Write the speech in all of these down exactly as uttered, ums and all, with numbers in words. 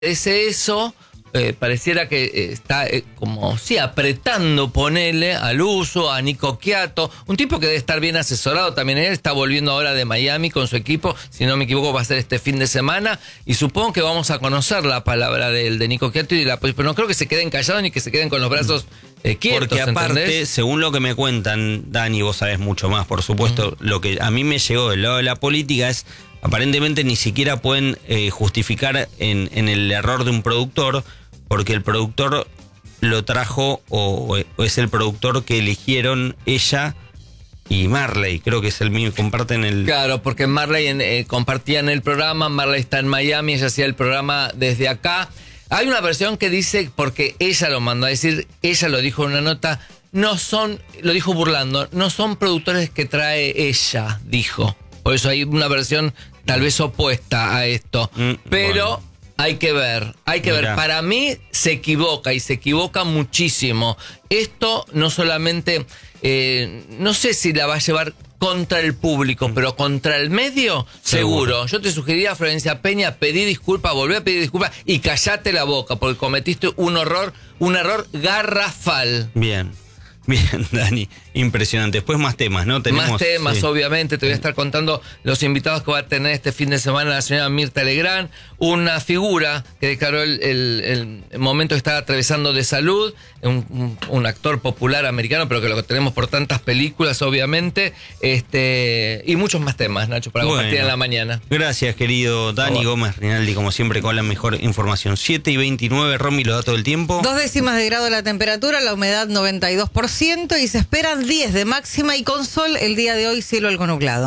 es eso. Eh, pareciera que eh, está eh, como, sí, apretando, ponele al uso, a Nico Quiato, un tipo que debe estar bien asesorado también. Él está volviendo ahora de Miami con su equipo, si no me equivoco va a ser este fin de semana, y supongo que vamos a conocer la palabra de, de Nico Quiato, y la, pero no creo que se queden callados ni que se queden con los brazos eh, quietos. Porque aparte, ¿entendés? según lo que me cuentan, Dani, vos sabés mucho más, por supuesto, mm. lo que a mí me llegó del lado de la política es, aparentemente ni siquiera pueden eh, justificar en, en el error de un productor, porque el productor lo trajo, o, o es el productor que eligieron ella y Marley, creo que es el mismo, comparten el... Claro, porque Marley en, eh, compartían el programa, Marley está en Miami, ella hacía el programa desde acá. Hay una versión que dice, porque ella lo mandó a decir, ella lo dijo en una nota, no son, lo dijo burlando, no son productores que trae ella, dijo. Por eso hay una versión tal vez opuesta a esto, mm, pero... Bueno. Hay que ver, hay que Mirá. ver. Para mí se equivoca y se equivoca muchísimo. Esto no solamente, eh, no sé si la va a llevar contra el público, mm. pero contra el medio, seguro. seguro. Yo te sugeriría a Florencia Peña, pedí disculpas, volví a pedir disculpas y callate la boca, porque cometiste un error, un error garrafal. Bien. Bien, Dani, impresionante. Después más temas, ¿no? Tenemos, más temas, sí. obviamente. Te voy a estar contando los invitados que va a tener este fin de semana la señora Mirta Legrand, una figura que declaró el, el, el momento que estaba atravesando de salud, un, un, un actor popular americano, pero que lo tenemos por tantas películas, obviamente, este y muchos más temas, Nacho, para bueno, compartir en la mañana. Gracias, querido Dani oh. Gómez Rinaldi, como siempre, con la mejor información. siete y veintinueve, Romy, los datos del tiempo. Dos décimas de grado la temperatura, la humedad noventa y dos por ciento y se esperan diez de máxima y con sol el día de hoy, cielo algo nublado.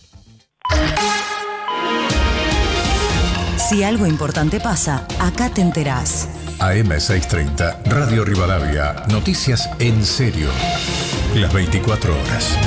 Si algo importante pasa, acá te enterás. A M seiscientos treinta, Radio Rivadavia, noticias en serio. Las veinticuatro horas.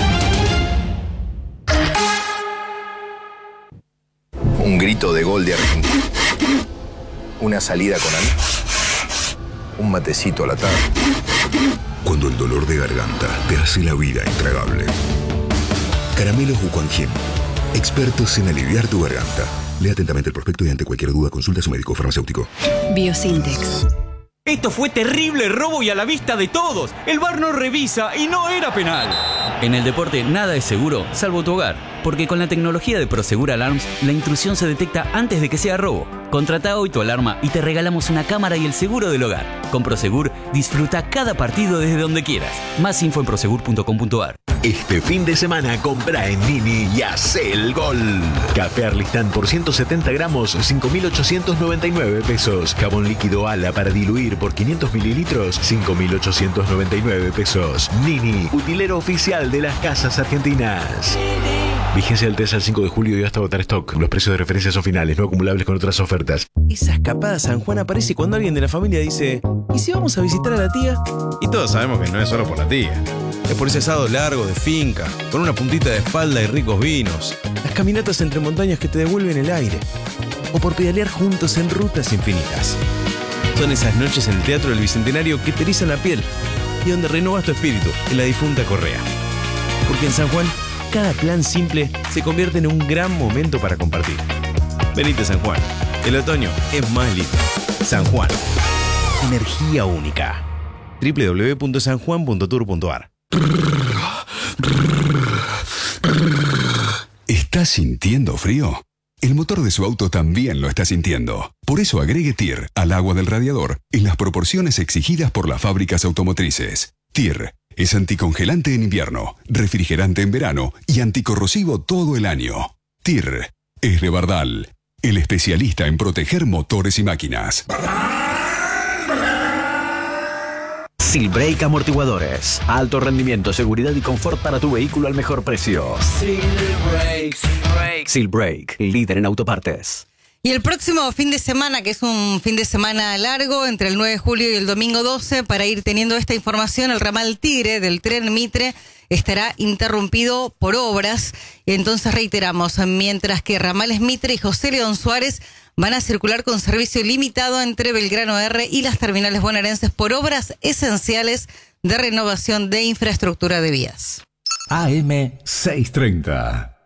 Un grito de gol de Argentina. Una salida con amigos. Un matecito a la tarde. Cuando el dolor de garganta te hace la vida intragable. Caramelos Ucuanjin, expertos en aliviar tu garganta. Lea atentamente el prospecto y ante cualquier duda consulta a su médico farmacéutico. Biosintex. Esto fue terrible robo y a la vista de todos. El V A R no revisa y no era penal. En el deporte nada es seguro, salvo tu hogar. Porque con la tecnología de Prosegur Alarms, la intrusión se detecta antes de que sea robo. Contrata hoy tu alarma y te regalamos una cámara y el seguro del hogar. Con Prosegur, disfruta cada partido desde donde quieras. Más info en prosegur punto com punto a r. Este fin de semana compra en Nini y hace el gol. Café Arlistán por ciento setenta gramos, cinco mil ochocientos noventa y nueve pesos. Jabón líquido Ala para diluir por quinientos mililitros, cinco mil ochocientos noventa y nueve pesos. Nini, utilero oficial de las casas argentinas. Vigencia del tres al cinco de julio y hasta agotar stock. Los precios de referencia son finales, no acumulables con otras ofertas. Esa escapada a San Juan aparece cuando alguien de la familia dice: ¿y si vamos a visitar a la tía? Y todos sabemos que no es solo por la tía. Es por ese asado largo de finca, con una puntita de espalda y ricos vinos. Las caminatas entre montañas que te devuelven el aire. O por pedalear juntos en rutas infinitas. Son esas noches en el Teatro del Bicentenario que te erizan la piel y donde renovas tu espíritu en la difunta Correa. Porque en San Juan, cada plan simple se convierte en un gran momento para compartir. Venite San Juan. El otoño es más lindo. San Juan. Energía única. doble u doble u doble u punto san juan punto tour punto a r. ¿Estás sintiendo frío? El motor de su auto también lo está sintiendo. Por eso agregue T I R al agua del radiador en las proporciones exigidas por las fábricas automotrices. T I R es anticongelante en invierno, refrigerante en verano y anticorrosivo todo el año. T I R es de Bardal, el especialista en proteger motores y máquinas. Silbrake Amortiguadores. Alto rendimiento, seguridad y confort para tu vehículo al mejor precio. Silbrake, Silbrake. Silbrake, líder en autopartes. Y el próximo fin de semana, que es un fin de semana largo, entre el nueve de julio y el domingo doce, para ir teniendo esta información, el ramal Tigre del tren Mitre estará interrumpido por obras. Entonces reiteramos, mientras que ramales Mitre y José León Suárez van a circular con servicio limitado entre Belgrano R y las terminales bonaerenses por obras esenciales de renovación de infraestructura de vías. A M seiscientos treinta.